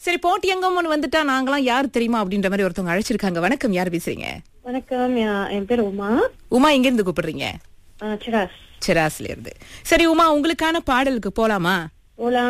சரி, போட்டியங்கம்னு வந்துட்டா நாங்களாம் யார் தெரியுமா அப்படின்ற மாதிரி ஒருத்தவங்க அழைச்சிருக்காங்க. வணக்கம், யார் பேசுறீங்க? வணக்கம், என் பேர் உமா. உமா, எங்க இருந்து கூப்பிடுறீங்க? சிராஸ். சிராஸ்ல இருந்து. சரி உமா, உங்களுக்கான பாடலுக்கு போலாமா? போலாம்.